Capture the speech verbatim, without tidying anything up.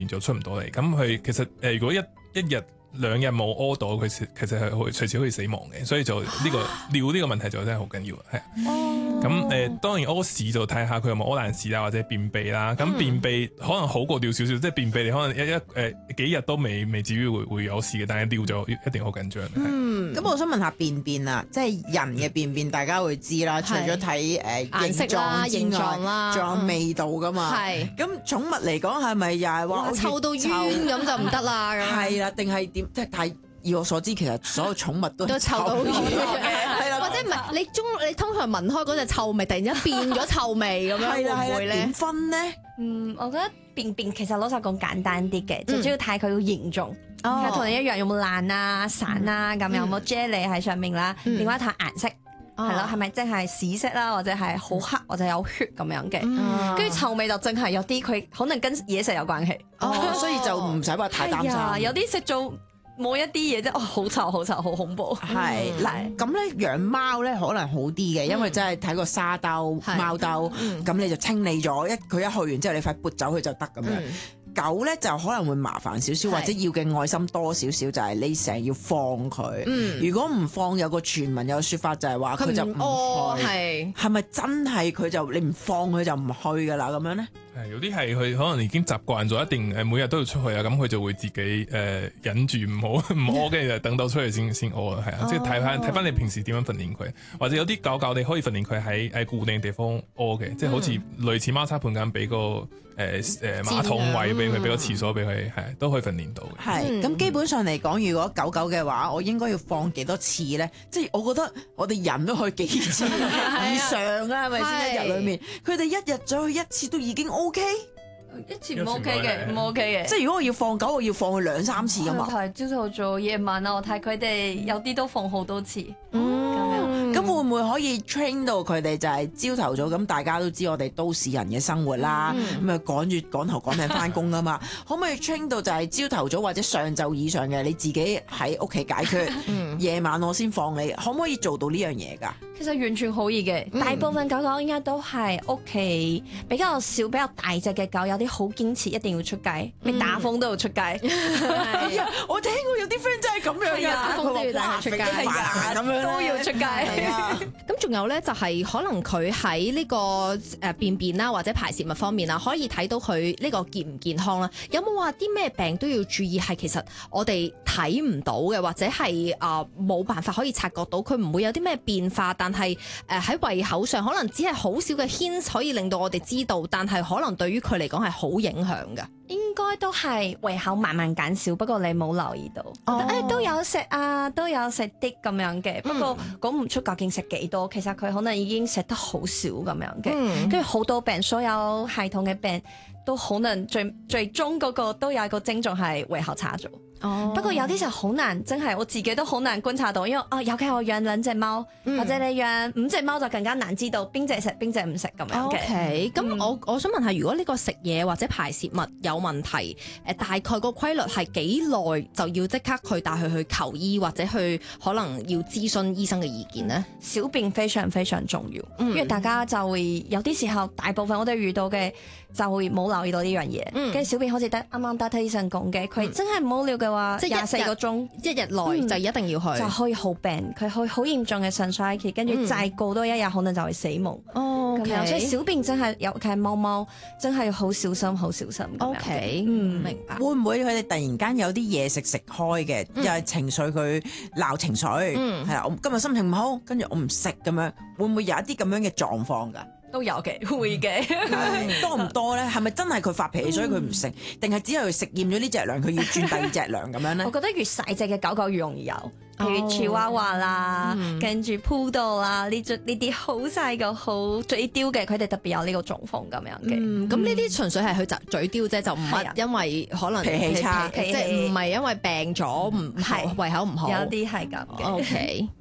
就出唔到嚟。咁佢其實誒、呃，如果一一日兩日冇屙到，佢其實係會隨時可以死亡嘅。所以就呢、呢個尿呢個問題就真係好緊要係啊。咁誒、呃，當然屙屎就睇下佢有冇屙爛屎啦，或者便秘啦。咁便秘可能好過尿少少，即係便秘你可能一一誒、呃、幾日都未未至於會會有事嘅，但係尿就一定好緊張。 嗯，咁我想問下便便啊，即係人嘅便便大家會知啦，除咗睇誒形狀形狀啦， 仲有味道噶嘛。係。咁寵物嚟講係咪又係話臭到冤咁就唔得啦？ 係啦，定係點？即係但係以我所知，其實所有寵物都都臭到冤嘅。或者唔係你中你通常聞開嗰隻臭味，突然之間變咗臭味咁樣，會唔會咧？點分呢？ 嗯，我覺得便便其實老實講簡單啲嘅，就主要睇佢個形狀，睇同你一樣有冇爛啊、散啊，咁有冇 jelly 喺上面啦。另外睇顏色，係咯，係咪即係屎色啦，或者係好黑或者有血咁樣嘅。跟住臭味就淨係有啲佢可能跟嘢食有關係， 所以就唔使話太擔心。 有啲食做。冇一啲嘢啫，哦，好臭好臭，好恐怖。 係嗱，咁咧養貓咧可能好啲嘅，因為真係睇個沙兜、貓兜，咁你就清理咗一佢一去完之後，你快撥走佢就得咁樣。狗咧就可能會麻煩少少，或者要嘅愛心多少少，就係你成日要放佢。如果唔放，有個傳聞有個説法就係話佢就唔去。係係咪真係佢就你唔放佢就唔去㗎啦？咁樣咧？ 係有啲係佢可能已經習慣咗，一定誒每日都要出去啊，咁佢就會自己誒、呃、忍住唔好唔屙，跟住就等到出去先先屙啊，係啊，即係睇翻睇翻你平時點樣訓練佢，或者有啲狗狗你可以訓練佢喺喺固定地方屙嘅，即係好似類似貓砂盤咁，俾個誒誒馬桶位俾佢，俾個廁所俾佢，係都可以訓練到嘅。 係咁基本上嚟講，如果狗狗嘅話，我應該要放幾多次咧？即係我覺得我哋人都可以幾次以上啦，係咪先？一日裡面，佢哋一日再去一次都已經 O K。 一次唔 OK 嘅，唔 OK 嘅。 即係如果我要放狗，我要放佢兩三次㗎嘛。 係朝頭早、夜晚啊，我睇佢哋有啲都放好多次。 嗯，咁會唔會可以 train 到佢哋就係朝頭早咁？大家都知我哋都市人嘅生活啦，咁啊趕住趕頭趕命翻工㗎嘛。可唔可以 train 到就係朝頭早或者上晝以上嘅你自己喺屋企解決，夜晚我先放你？可唔可以做到呢樣嘢㗎？ 其實完全可以嘅，大部分狗狗應該都係屋企比較少、比較大隻嘅狗，有啲好堅持一定要出街，你打風都要出街。 我聽過有啲 friend 真係咁樣㗎， 打風都要帶佢出街， 咁樣都要出街。 咁仲有咧，就係可能佢喺呢個誒便便啦，或者排泄物方面啦，可以睇到佢呢個健唔健康啦。有冇話啲咩病都要注意？係其實我哋睇唔到嘅，或者係啊冇辦法可以察覺到，佢唔會有啲咩變化，但係誒喺胃口上可能只係好少嘅 hint 可以令到我哋知道，但係可能對於佢嚟講係好影響㗎。 應該都係胃口慢慢減少，不過你冇留意到，誒、oh. 哎、都有食啊，都有食啲咁樣嘅，不過講唔出究竟食幾多，其實佢可能已經食得好少咁樣嘅，跟住好多病，所有系統嘅病都可能最最終嗰個都有一個症狀係胃口差咗。哦，不過有啲就好難，真係我自己都好難觀察到，因為啊，尤其我養兩隻貓，嗯、或者你養五隻貓就更加難知道邊隻食邊隻唔食咁樣嘅。 OK，咁、嗯、我我想問下，如果呢個食嘢或者排泄物有問題，誒大概個規律係幾耐就要即刻去帶佢去求醫，或者去可能要諮詢醫生嘅意見呢？ 小便非常非常重要，嗯、因為大家就會有啲時候，大部分我哋遇到嘅就會冇留意到呢樣嘢，跟住、嗯、小便好似得啱啱得睇醫生講嘅，佢真係冇料嘅話，即係廿四個鐘一日內就一定要去， 嗯、就可以好病，佢可以好嚴重嘅腎衰竭，跟住再過多一日可能就會死亡。哦、嗯，咁樣所以小便真係尤其係貓貓真係要好小心，好小心。 O K，嗯，明白。 會唔會佢哋突然間有啲嘢食食開嘅，嗯、又係情緒佢鬧情緒，係啦、嗯，我今日心情唔好，跟住我唔食咁樣，會唔會有一啲咁樣嘅狀況㗎？ 都有嘅，會嘅。 多唔多咧？係咪真係佢發脾氣，所以佢唔食？定係只係佢食厭咗呢隻糧，佢要轉第二隻糧咁樣咧？ 我覺得越細隻嘅狗狗越容易有，譬如芝娃娃啦，跟住 Poodle 啦，呢種呢啲好細個、好嘴刁嘅，佢哋特別有呢個狀況咁樣嘅。 咁呢啲純粹係佢嘴刁啫，就唔係因為可能脾氣差， 即係唔係因為病咗，唔係胃口唔好。 有啲係咁嘅。 OK。